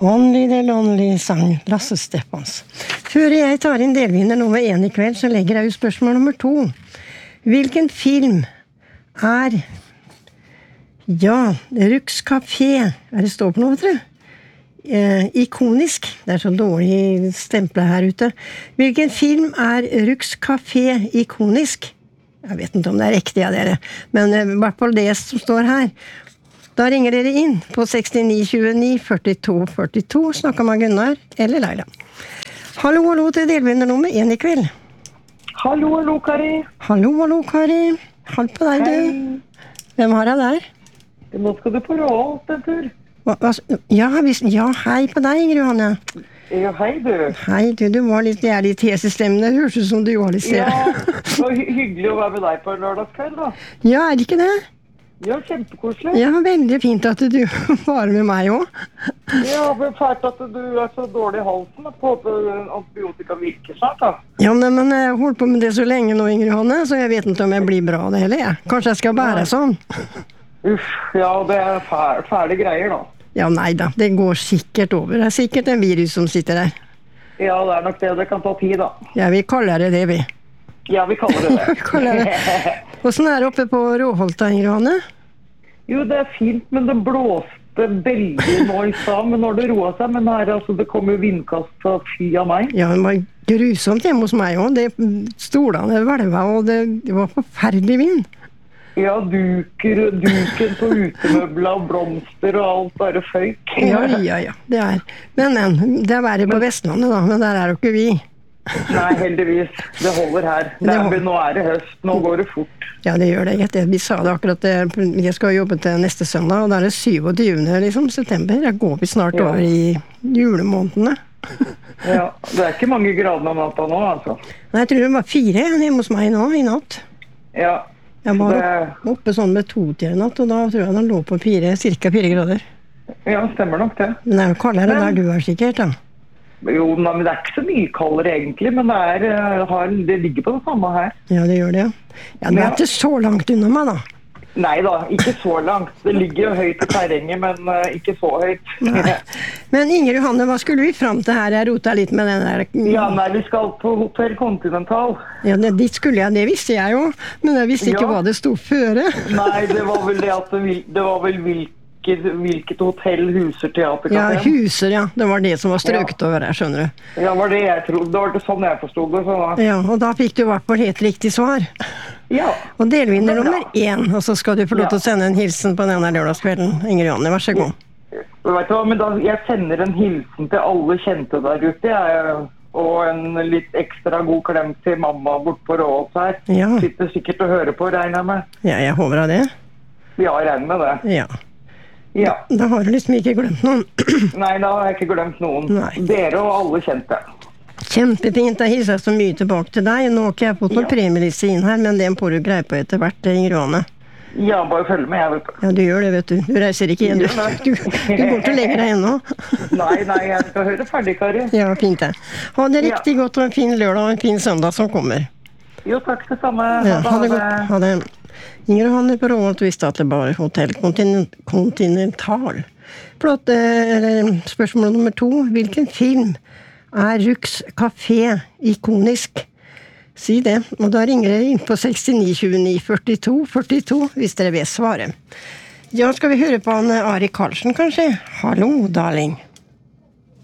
Only the Lonely sang Lasse Stephans. Før jeg tar inn delvinner nummer 1 i kveld, så legger jeg jo spørsmål nummer 2. Hvilken film er Rux Café, det står på noe, tror jeg? Ikonisk. Det så dårlig stemple her ute. Hvilken film er Rux Café ikonisk? Jeg vet ikke om det riktig av dere, men I hvert fall det som står her. Da ringer dere inn på 6929 42 42, snakker med Gunnar eller Laila. Hallo til delvinner nummer 1 i kveld. Hallo, Kari. Hallo, Kari. Halv på deg, du. Hvem har jeg der? Nå skal du på Råholt en tur. Ja, hei på deg, Ingrid Johanne. Ja, hei du. Hei du var litt jævlig tes I stemmen. Det høres ut som du var litt sted. Ja, det var hyggelig å være med deg på en lørdagskveld da. Ja, det ikke det? Ja, kjempekoselig. Ja, veldig fint at du var med meg også. Ja, det fælt at du så dårlig I halsen. På at antibiotika virker snart da. Ja, men jeg holdt på med det så lenge nå, Ingrid Johanne, så jeg vet ikke om jeg blir bra av det heller, jeg. Kanskje jeg skal bære sånn. Uff, ja, det fæle greier da. Ja, nei da, det går sikkert over. Det sikkert en virus som sitter der. Ja, det nok det. Det kan ta tid da. Ja, vi kaller det vi. Ja, vi kaller det det. Hvordan det oppe på Råholta, Ingrid Johanne? Jo, det fint, men det blåste veldig nå I stad, men når det roet seg, men her, altså, det kom jo vindkast fra fy av meg. Ja, det var grusomt hjemme hos meg også. Stolene hvelva, og det var forferdelig vind. Ja, duken på utemøbler og blomster og alt bare føyk. Ja, det Men det verre på Vestlandet da, men der jo ikke vi. Nei, heldigvis. Det holder her. Nå det høst, nå går det fort. Ja, det gjør det. Vi sa det akkurat, jeg skal jobbe til neste søndag, og da det 27. Liksom, september. Jeg går vi snart over I julemånedene. Ja, det ikke mange grader om natta nå, altså. Nei, jeg tror det var 4 hjemme hos meg nå, I natt. Ja. Jeg var oppe sånn med 2 I natt, og da tror jeg den lå på cirka 4 grader. Ja, stemmer nok det. Men det jo kaldere der du sikkert, da. Jo, men det ikke så mye kaldere egentlig, men det ligger på det samme her. Ja, det gjør det, ja. Ja, det ikke så langt unna meg, da. Nei da, ikke så langt. Det ligger jo høyt I terrenget, men ikke så høyt. Nei. Men Ingrid Johanne, hva skulle vi frem til her? Jeg rotet litt med den der... Ja, nei, vi skal på Hotel Continental. Ja, dit skulle jeg, det visste jeg jo. Men jeg visste ikke hva det stod føre. Nei, det var vel det at det var vel hvilket hotell huser teaterkafé. Ja, huser, ja. Det var det som var strøket over her, skjønner du. Ja, var det jeg trodde. Det var det sånn jeg forstod det. Sånn. Ja, og da fikk du I hvert fall helt riktig svar. Ja. Og delvinner nummer 1, og så skal du få lov til å sende en hilsen på denne lørdagskvelden. Ingrid Johanne, vær så god. Vet du hva, men jeg sender en hilsen til alle kjente der ute, og en litt ekstra god klem til mamma bort på Råholt her. Ja. Sitter sikkert og hører på, regner jeg med. Ja, jeg håper av det. Ja, jeg regner med det. Ja. Da har du liksom ikke glemt noen. Nei, da har jeg ikke glemt noen. Nei. Dere og alle kjente. Kjempefint, jeg hilser så mye tilbake til deg. Nå har ikke jeg fått noen premieliste inn her, men den får du greie på etter hvert, Ingrid Johanne. Ja, bare følg med, jeg vet du. Ja, du gjør det, vet du. Du reiser ikke igjen, du går til lenger deg ennå. Nei, jeg skal høre ferdig, Kari. Ja, fint det. Ha det riktig godt og en fin lørdag og en fin søndag som kommer. Jo, takk det samme. Ja, ha det godt. Ha det. Ingrid Johanne på Råholt visste at det bare Hotel Continental. Flott, spørsmål nummer 2. Hvilken film Rux Café ikonisk? Si det, og da ringer dere inn på 6929 42 42 hvis dere vet svaret. Ja, skal vi høre på Ari Karlsen kanskje? Hallo, darling.